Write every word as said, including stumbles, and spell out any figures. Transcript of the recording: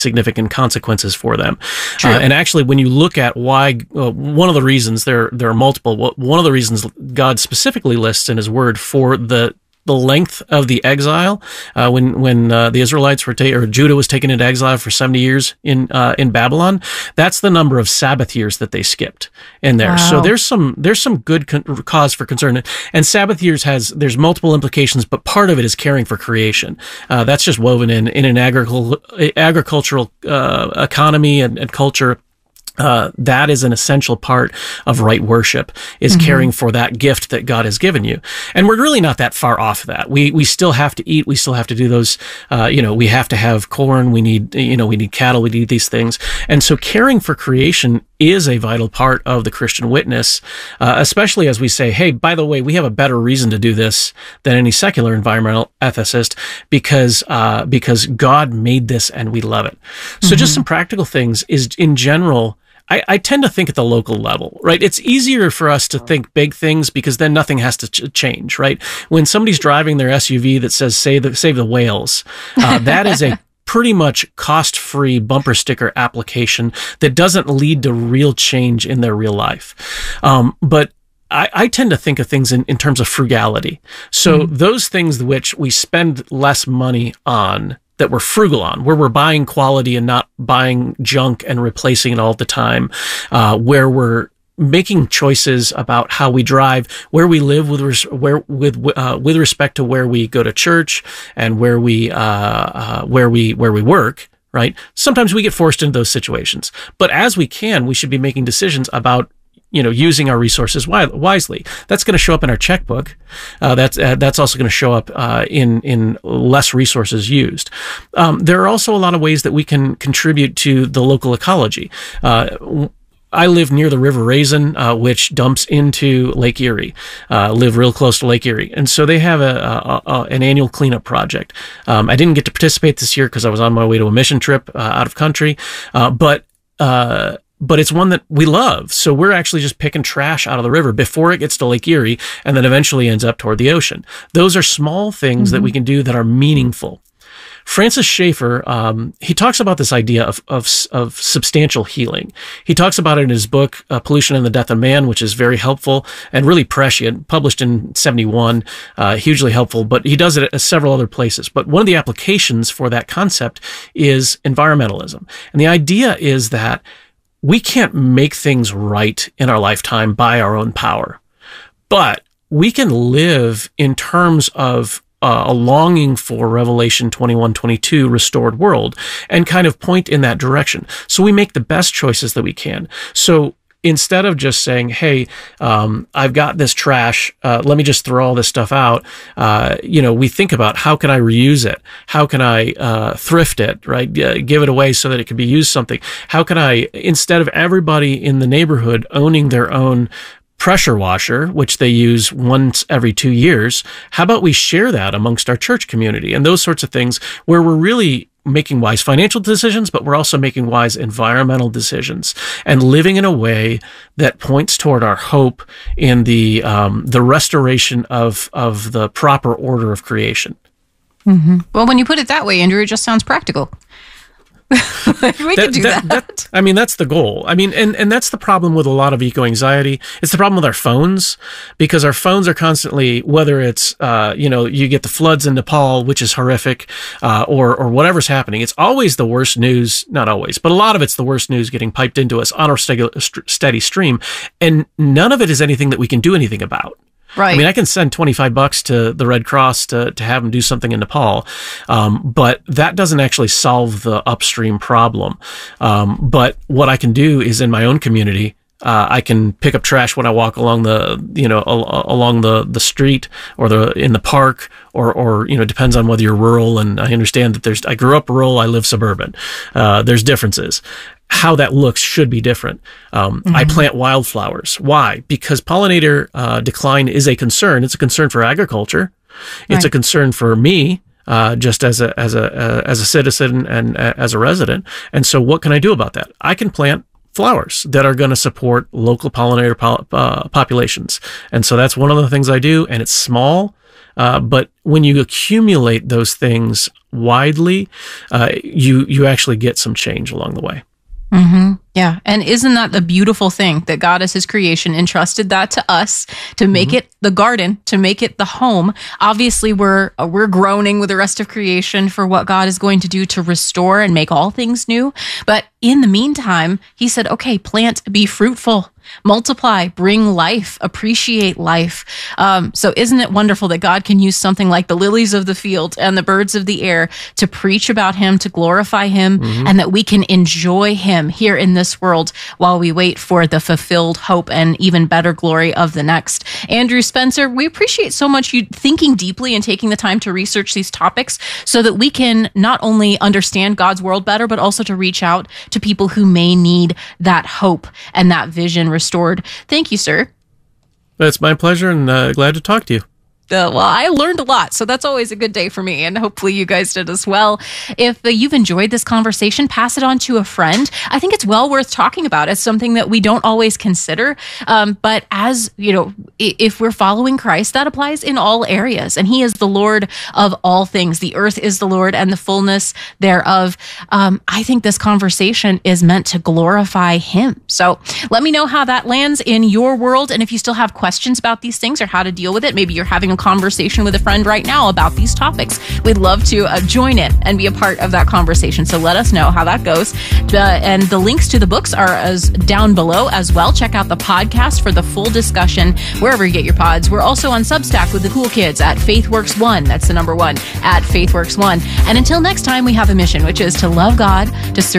significant consequences for them. True. Uh, and actually, when you look at why, uh, one of the reasons, there there are multiple, one of the reasons God specifically lists in his word for the the length of the exile, uh, when when uh, the Israelites were ta- or Judah was taken into exile for seventy years in uh, in Babylon, that's the number of Sabbath years that they skipped in there. Wow. So there's some there's some good con- cause for concern. And Sabbath years has there's multiple implications, but part of it is caring for creation. Uh, that's just woven in in an agricul- agricultural uh, economy and, and culture. Uh, that is an essential part of right worship, is mm-hmm. caring for that gift that God has given you. And we're really not that far off of that. We, we still have to eat. We still have to do those, uh, you know, we have to have corn. We need, you know, we need cattle. We need these things. And so caring for creation is a vital part of the Christian witness, uh, especially as we say, hey, by the way, we have a better reason to do this than any secular environmental ethicist because, uh, because God made this and we love it. So mm-hmm. just some practical things is in general, I, I tend to think at the local level, right? It's easier for us to think big things because then nothing has to ch- change, right? When somebody's driving their S U V that says save the, save the whales, uh, that is a pretty much cost-free bumper sticker application that doesn't lead to real change in their real life. Um, but I, I tend to think of things in, in terms of frugality. So mm-hmm. those things which we spend less money on, that we're frugal on, where we're buying quality and not buying junk and replacing it all the time, uh, where we're making choices about how we drive, where we live with res- where with uh, with respect to where we go to church and where we uh, uh, where we where we work. Right? Sometimes we get forced into those situations, but as we can, we should be making decisions about, you know, using our resources wisely. That's going to show up in our checkbook. Uh, that's uh, that's also going to show up uh, in in less resources used. Um, there are also a lot of ways that we can contribute to the local ecology. Uh, I live near the River Raisin, uh, which dumps into Lake Erie. Uh, live real close to Lake Erie, and so they have a, a, a an annual cleanup project. Um, I didn't get to participate this year because I was on my way to a mission trip uh, out of country, uh, but. Uh, But it's one that we love. So we're actually just picking trash out of the river before it gets to Lake Erie and then eventually ends up toward the ocean. Those are small things mm-hmm. that we can do that are meaningful. Francis Schaeffer, um, he talks about this idea of, of, of substantial healing. He talks about it in his book, uh, Pollution and the Death of Man, which is very helpful and really prescient, published in seventy-one, uh, hugely helpful, but he does it at several other places. But one of the applications for that concept is environmentalism. And the idea is that we can't make things right in our lifetime by our own power, but we can live in terms of uh, a longing for Revelation twenty-one twenty-two restored world and kind of point in that direction. So we make the best choices that we can. So instead of just saying, hey, um, I've got this trash, uh, let me just throw all this stuff out, uh, you know, we think about how can I reuse it? How can I uh, thrift it, right? Uh, give it away so that it can be used something. How can I, instead of everybody in the neighborhood owning their own pressure washer, which they use once every two years, how about we share that amongst our church community and those sorts of things where we're really making wise financial decisions, but we're also making wise environmental decisions and living in a way that points toward our hope in the um, the restoration of of the proper order of creation. Mm-hmm. Well, when you put it that way, Andrew, it just sounds practical. we that, could do that, that. that. I mean, that's the goal. I mean, and, and that's the problem with a lot of eco-anxiety. It's the problem with our phones, because our phones are constantly, whether it's, uh, you know, you get the floods in Nepal, which is horrific, uh, or, or whatever's happening. It's always the worst news, not always, but a lot of it's the worst news getting piped into us on our steady stream. And none of it is anything that we can do anything about. Right. I mean, I can send twenty-five bucks to the Red Cross to, to have them do something in Nepal. Um, but that doesn't actually solve the upstream problem. Um, but what I can do is in my own community, uh, I can pick up trash when I walk along the, you know, al- along the, the street or the, in the park or, or, you know, depends on whether you're rural. And I understand that there's, I grew up rural, I live suburban. Uh, there's differences. How that looks should be different. Um, mm-hmm. I plant wildflowers. Why? Because pollinator uh, decline is a concern. It's a concern for agriculture. It's right. a concern for me, uh, just as a as a uh, as a citizen and uh, as a resident. And so, what can I do about that? I can plant flowers that are going to support local pollinator po- uh, populations. And so that's one of the things I do. And it's small. Uh, but when you accumulate those things widely, uh, you you actually get some change along the way. Mm-hmm. Yeah. And isn't that the beautiful thing that God as his creation entrusted that to us to make mm-hmm. it the garden, to make it the home? Obviously, we're we're groaning with the rest of creation for what God is going to do to restore and make all things new. But in the meantime, he said, okay, plant, be fruitful, multiply, bring life, appreciate life. Um, so isn't it wonderful that God can use something like the lilies of the field and the birds of the air to preach about him, to glorify him, mm-hmm. and that we can enjoy him here in this world while we wait for the fulfilled hope and even better glory of the next. Andrew Spencer, we appreciate so much you thinking deeply and taking the time to research these topics so that we can not only understand God's world better, but also to reach out to people who may need that hope and that vision restored. Thank you, sir. It's my pleasure, and uh, glad to talk to you. Uh, well, I learned a lot, so that's always a good day for me, and hopefully you guys did as well. If uh, you've enjoyed this conversation, pass it on to a friend. I think it's well worth talking about. It's something that we don't always consider, um, but as, you know, if we're following Christ, that applies in all areas, and he is the Lord of all things. The earth is the Lord and the fullness thereof. Um, I think this conversation is meant to glorify him. So let me know how that lands in your world, and if you still have questions about these things or how to deal with it, maybe you're having a conversation with a friend right now about these topics. We'd love to uh, join in and be a part of that conversation. So let us know how that goes. Uh, and the links to the books are as down below as well. Check out the podcast for the full discussion wherever you get your pods. We're also on Substack with the cool kids at FaithWorks One. That's the number one at FaithWorks One. And until next time, we have a mission, which is to love God, to serve